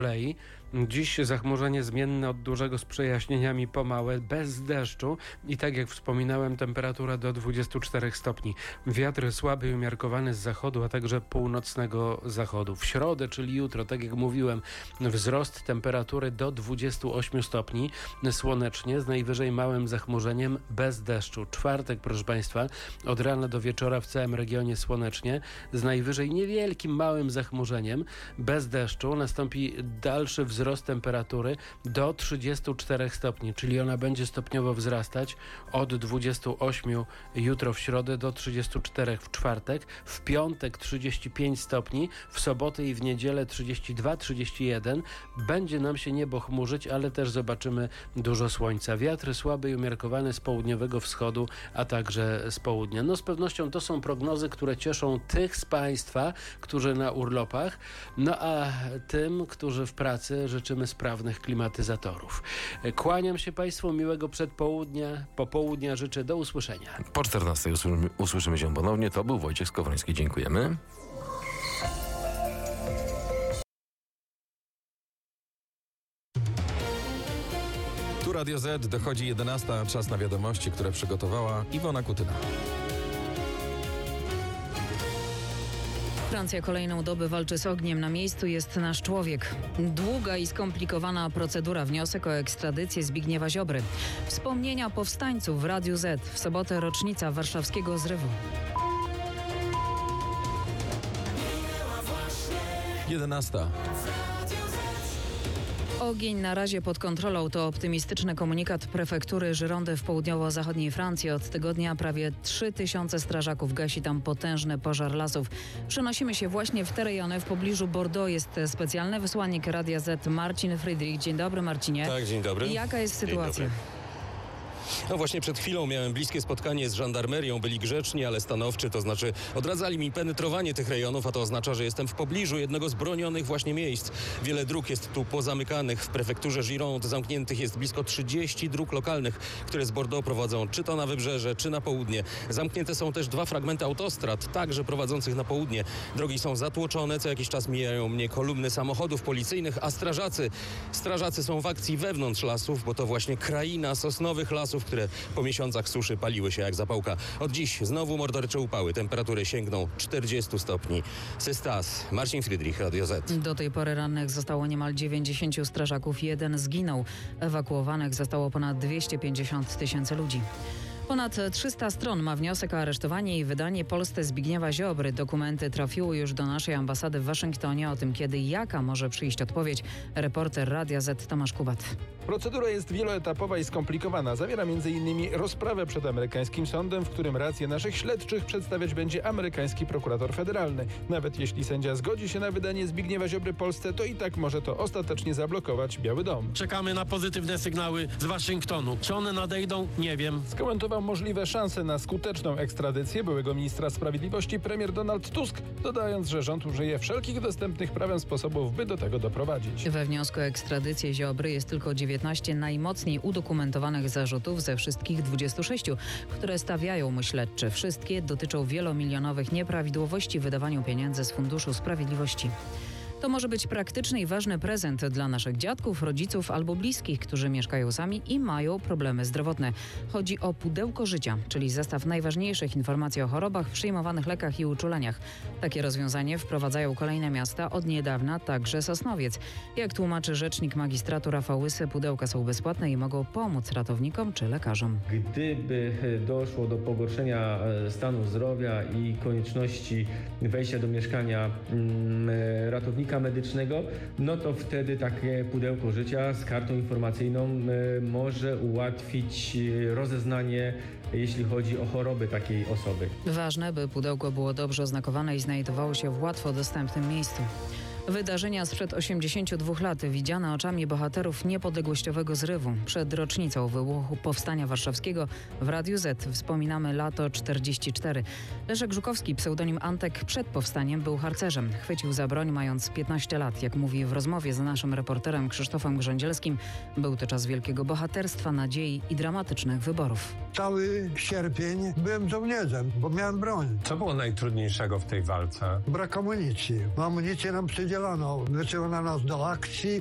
kolei. Dziś zachmurzenie zmienne od dużego z przejaśnieniami pomałe, bez deszczu i tak jak wspominałem, temperatura do 24 stopni. Wiatr słaby i umiarkowany z zachodu, a także północnego zachodu. W środę, czyli jutro, tak jak mówiłem, wzrost temperatury do 28 stopni, słonecznie, z najwyżej małym zachmurzeniem, bez deszczu. Czwartek, proszę Państwa, od rana do wieczora w całym regionie słonecznie, z najwyżej niewielkim, małym zachmurzeniem, bez deszczu. Nastąpi dalszy wzrost temperatury do 34 stopni, czyli ona będzie stopniowo wzrastać od 28 jutro w środę do 34 w czwartek, w piątek 35 stopni, w sobotę i w niedzielę 32-31. Będzie nam się niebo chmurzyć, ale też zobaczymy dużo słońca. Wiatr słaby i umiarkowany z południowego wschodu, a także z południa. No z pewnością to są prognozy, które cieszą tych z Państwa, którzy na urlopach, no a tym, którzy w pracy, życzymy sprawnych klimatyzatorów. Kłaniam się Państwu, miłego przedpołudnia, popołudnia życzę, do usłyszenia. Po 14 usłyszymy się ponownie. To był Wojciech Skowroński. Dziękujemy. Tu Radio Z, dochodzi 11, czas na wiadomości, które przygotowała Iwona Kutyna. Francja kolejną dobę walczy z ogniem. Na miejscu jest nasz człowiek. Długa i skomplikowana procedura. Wniosek o ekstradycję Zbigniewa Ziobry. Wspomnienia powstańców w Radiu Z. W sobotę rocznica warszawskiego zrywu. 11. Ogień na razie pod kontrolą, to optymistyczny komunikat prefektury Girondy w południowo-zachodniej Francji. Od tygodnia prawie 3000 strażaków gasi tam potężny pożar lasów. Przenosimy się właśnie w te rejony. W pobliżu Bordeaux jest specjalny wysłannik Radia Z Marcin Friedrich. Dzień dobry, Marcinie. Tak, dzień dobry. Jaka jest sytuacja? No właśnie przed chwilą miałem bliskie spotkanie z żandarmerią. Byli grzeczni, ale stanowczy, to znaczy odradzali mi penetrowanie tych rejonów, a to oznacza, że jestem w pobliżu jednego z bronionych właśnie miejsc. Wiele dróg jest tu pozamykanych. W prefekturze Gironde zamkniętych jest blisko 30 dróg lokalnych, które z Bordeaux prowadzą czy to na wybrzeże, czy na południe. Zamknięte są też 2 fragmenty autostrad, także prowadzących na południe. Drogi są zatłoczone, co jakiś czas mijają mnie kolumny samochodów policyjnych, a strażacy są w akcji wewnątrz lasów, bo to właśnie kraina sosnowych lasów, które po miesiącach suszy paliły się jak zapałka. Od dziś znowu mordercze upały. Temperatury sięgną 40 stopni. Systas, Marcin Friedrich, Radio Z. Do tej pory rannych zostało niemal 90 strażaków. 1 zginął. Ewakuowanych zostało ponad 250 000 ludzi. Ponad 300 stron ma wniosek o aresztowanie i wydanie Polsce Zbigniewa Ziobry. Dokumenty trafiły już do naszej ambasady w Waszyngtonie. O tym, kiedy i jaka może przyjść odpowiedź, reporter Radia Z Tomasz Kubat. Procedura jest wieloetapowa i skomplikowana. Zawiera m.in. rozprawę przed amerykańskim sądem, w którym rację naszych śledczych przedstawiać będzie amerykański prokurator federalny. Nawet jeśli sędzia zgodzi się na wydanie Zbigniewa Ziobry Polsce, to i tak może to ostatecznie zablokować Biały Dom. Czekamy na pozytywne sygnały z Waszyngtonu. Czy one nadejdą? Nie wiem. Skomentował możliwe szanse na skuteczną ekstradycję byłego ministra sprawiedliwości premier Donald Tusk, dodając, że rząd użyje wszelkich dostępnych prawem sposobów, by do tego doprowadzić. We wniosku o ekstradycję Ziobry jest tylko 19 najmocniej udokumentowanych zarzutów ze wszystkich 26, które stawiają mu śledczy. Wszystkie dotyczą wielomilionowych nieprawidłowości w wydawaniu pieniędzy z Funduszu Sprawiedliwości. To może być praktyczny i ważny prezent dla naszych dziadków, rodziców albo bliskich, którzy mieszkają sami i mają problemy zdrowotne. Chodzi o pudełko życia, czyli zestaw najważniejszych informacji o chorobach, przyjmowanych lekach i uczuleniach. Takie rozwiązanie wprowadzają kolejne miasta, od niedawna także Sosnowiec. Jak tłumaczy rzecznik magistratu Rafał Łysy, pudełka są bezpłatne i mogą pomóc ratownikom czy lekarzom. Gdyby doszło do pogorszenia stanu zdrowia i konieczności wejścia do mieszkania ratownika medycznego, no to wtedy takie pudełko życia z kartą informacyjną może ułatwić rozeznanie, jeśli chodzi o choroby takiej osoby. Ważne, by pudełko było dobrze oznakowane i znajdowało się w łatwo dostępnym miejscu. Wydarzenia sprzed 82 lat widziane oczami bohaterów niepodległościowego zrywu. Przed rocznicą wybuchu Powstania Warszawskiego w Radiu Z wspominamy lato 44. Leszek Żukowski, pseudonim Antek, przed powstaniem był harcerzem. Chwycił za broń mając 15 lat. Jak mówi w rozmowie z naszym reporterem Krzysztofem Grządzielskim, był to czas wielkiego bohaterstwa, nadziei i dramatycznych wyborów. Cały sierpień byłem żołnierzem, bo miałem broń. Co było najtrudniejszego w tej walce? Brak amunicji. Amunicję nam przydzielili udzielono. Wysyłano nas do akcji.